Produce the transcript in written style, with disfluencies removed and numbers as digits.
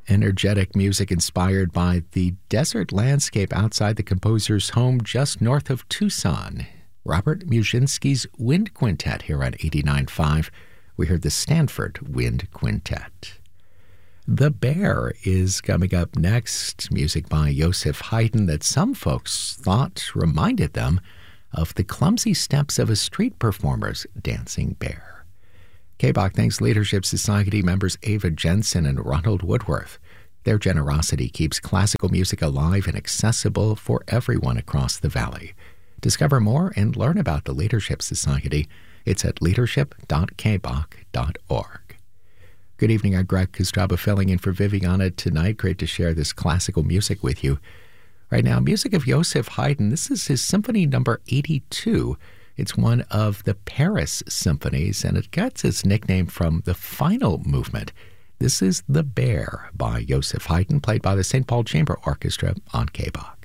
Energetic music inspired by the desert landscape outside the composer's home just north of Tucson. Robert Muszynski's Wind Quintet here on 89.5. We heard the Stanford Wind Quintet. The Bear is coming up next. Music by Joseph Haydn that some folks thought reminded them of the clumsy steps of a street performer's dancing bear. KBOC thanks Leadership Society members Ava Jensen and Ronald Woodworth. Their generosity keeps classical music alive and accessible for everyone across the valley. Discover more and learn about the Leadership Society. It's at leadership.kboc.org. Good evening, I'm Greg Kostraba filling in for Viviana tonight. Great to share this classical music with you. Right now, music of Joseph Haydn. This is his Symphony number 82. It's one of the Paris symphonies, and it gets its nickname from the final movement. This is The Bear by Joseph Haydn, played by the St. Paul Chamber Orchestra on KBOC.